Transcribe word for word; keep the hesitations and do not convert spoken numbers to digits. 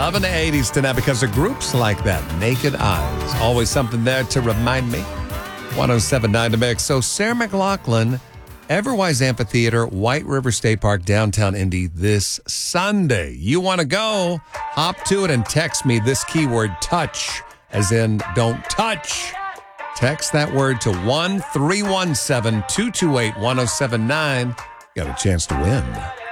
Loving the eighties tonight because of groups like that. Naked Eyes. Always something there to remind me. one oh seven point nine to mix. So Sarah McLachlan, Everwise Amphitheater, White River State Park, downtown Indy this Sunday. You want to go? Hop to it and text me this keyword touch, as in don't touch. Text that word to one three one seven, two two eight, one oh seven nine. Got a chance to win.